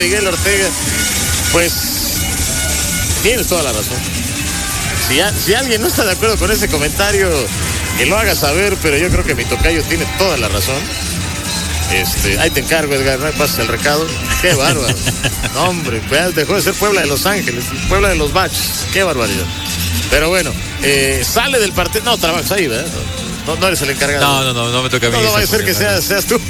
Miguel Ortega, pues tienes toda la razón. Si alguien no está de acuerdo con ese comentario, que lo haga saber, pero yo creo que mi tocayo tiene toda la razón. Ahí te encargo, Edgar, no me pases el recado. Qué bárbaro. No, hombre, pues dejó de ser Puebla de Los Ángeles, Puebla de los Baches. Qué barbaridad. Pero bueno, sale del partido. No, trabajas ahí, ¿verdad? No eres el encargado. No me toca a mí. No va a ser que seas tú.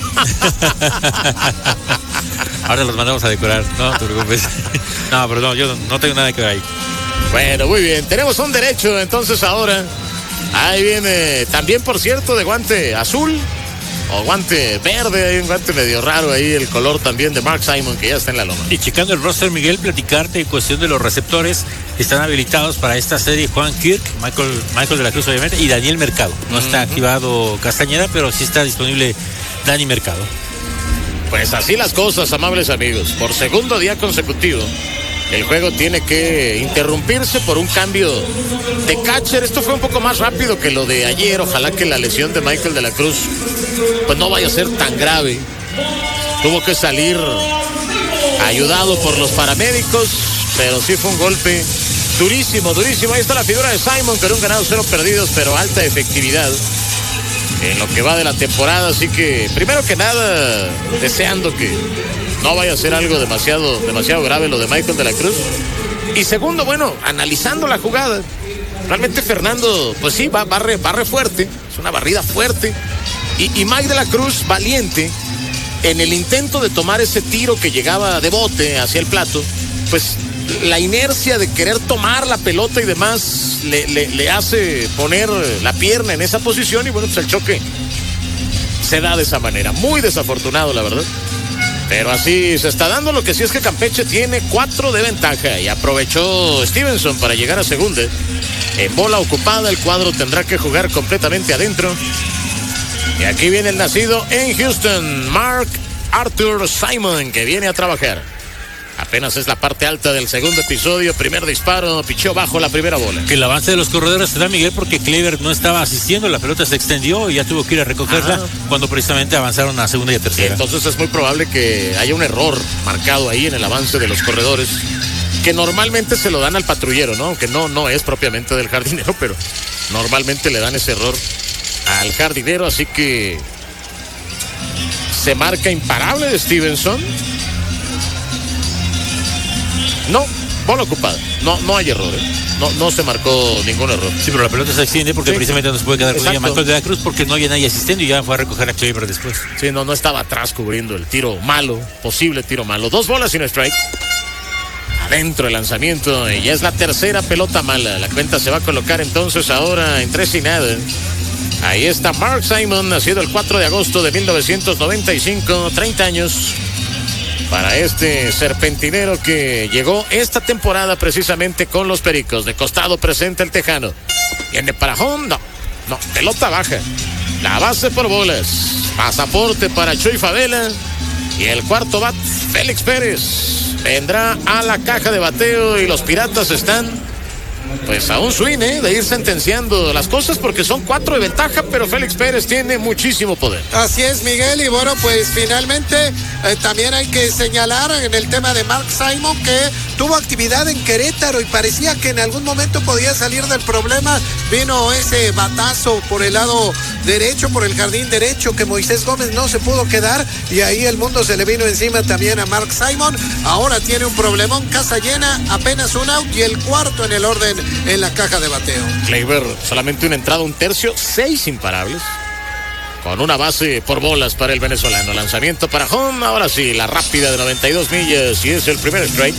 Ahora los mandamos a decorar, no te preocupes. No, pero no, yo no tengo nada que ver ahí. Bueno, muy bien, tenemos un derecho, entonces ahora. Ahí viene, también por cierto, de guante azul o guante verde, hay un guante medio raro ahí, el color también de Mark Simon, que ya está en la loma. Y checando el roster, Miguel, platicarte en cuestión de los receptores que están habilitados para esta serie: Juan Kirk, Michael de la Cruz, obviamente, y Daniel Mercado. No está activado Castañeda, pero sí está disponible Dani Mercado. Pues así las cosas, amables amigos. Por segundo día consecutivo, el juego tiene que interrumpirse por un cambio de catcher. Esto fue un poco más rápido que lo de ayer. Ojalá que la lesión de Michael de la Cruz pues no vaya a ser tan grave. Tuvo que salir ayudado por los paramédicos, pero sí fue un golpe durísimo. Ahí está la figura de Simon, con un ganado, 0 perdidos, pero alta efectividad en lo que va de la temporada. Así que, primero que nada, deseando que no vaya a ser algo demasiado grave lo de Michael de la Cruz. Y segundo, bueno, analizando la jugada, realmente Fernando, pues sí, barre fuerte, es una barrida fuerte. Y Mike de la Cruz, valiente, en el intento de tomar ese tiro que llegaba de bote hacia el plato, pues la inercia de querer tomar la pelota y demás le hace poner la pierna en esa posición, y bueno, pues el choque se da de esa manera. Muy desafortunado, la verdad. Pero así se está dando. Lo que sí es que Campeche tiene 4 de ventaja y aprovechó Stevenson para llegar a segunda. En bola ocupada, el cuadro tendrá que jugar completamente adentro. Y aquí viene el nacido en Houston, Mark Arthur Simon, que viene a trabajar. Apenas es la parte alta del segundo episodio. Primer disparo, pichó bajo la primera bola. Que el avance de los corredores se da, Miguel, porque Clever no estaba asistiendo. La pelota se extendió y ya tuvo que ir a recogerla cuando precisamente avanzaron a segunda y a tercera. Entonces es muy probable que haya un error marcado ahí en el avance de los corredores, que normalmente se lo dan al patrullero, ¿no? Aunque no es propiamente del jardinero, pero normalmente le dan ese error al jardinero. Así que se marca imparable de Stevenson. No, bola ocupada. No hay error, No se marcó ningún error. Sí, pero la pelota se extiende porque precisamente no se puede quedar con ella Michael de la Cruz, porque no hay nadie asistiendo y ya fue a recoger a Clever después. Sí, no estaba atrás cubriendo el tiro malo, posible tiro malo. 2 bolas sin strike. Adentro el lanzamiento y ya es la tercera pelota mala. La cuenta se va a colocar entonces ahora en 3-0. Ahí está Mark Simon, nacido el 4 de agosto de 1995, 30 años. Para este serpentinero que llegó esta temporada precisamente con los Pericos. De costado presenta el tejano. Viene para home, no, pelota baja. La base por bolas. Pasaporte para Chuy Favela. Y el cuarto bat, Félix Pérez, vendrá a la caja de bateo y los Piratas están pues a un swing de ir sentenciando las cosas, porque son 4 de ventaja, pero Félix Pérez tiene muchísimo poder. Así es, Miguel, y bueno, pues finalmente también hay que señalar en el tema de Mark Simon que tuvo actividad en Querétaro y parecía que en algún momento podía salir del problema. Vino ese batazo por el lado derecho, por el jardín derecho, que Moisés Gómez no se pudo quedar, y ahí el mundo se le vino encima también a Mark Simon. Ahora tiene un problemón, casa llena, apenas un out y el cuarto en el orden en la caja de bateo. Kleiber, solamente una entrada, un tercio, 6 imparables, con una base por bolas para el venezolano. Lanzamiento para home, ahora sí, la rápida de 92 millas y es el primer strike.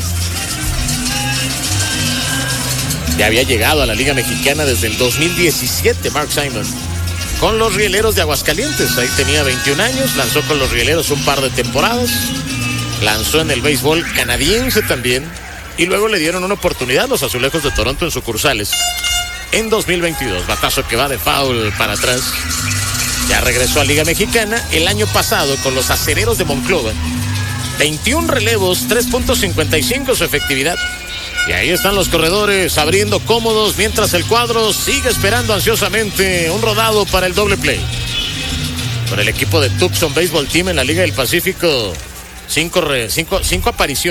Ya había llegado a la Liga Mexicana desde el 2017 Mark Simon, con los Rieleros de Aguascalientes. Ahí tenía 21 años, lanzó con los Rieleros un par de temporadas, lanzó en el béisbol canadiense también, y luego le dieron una oportunidad los Azulejos de Toronto en sucursales en 2022. Batazo que va de foul para atrás. Ya regresó a Liga Mexicana el año pasado con los Acereros de Monclova. 21 relevos, 3.55 su efectividad. Y ahí están los corredores abriendo cómodos mientras el cuadro sigue esperando ansiosamente un rodado para el doble play. Por el equipo de Tucson Baseball Team en la Liga del Pacífico 5 apariciones.